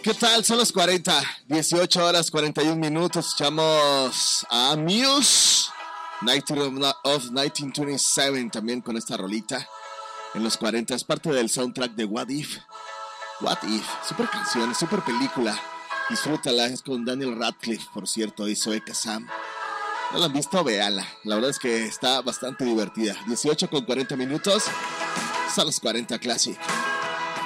¿Qué tal? Son las 18 horas 41 minutos. Escuchamos a Muse, Night of 1927, también con esta rolita. En los 40 es parte del soundtrack de What If. What If, super canción, super película. Disfrútala, es con Daniel Radcliffe, por cierto, y Zoe Kazan. ¿No la han visto? Véanla. La verdad es que está bastante divertida. 18 con 40 minutos. Son los 40 Classic.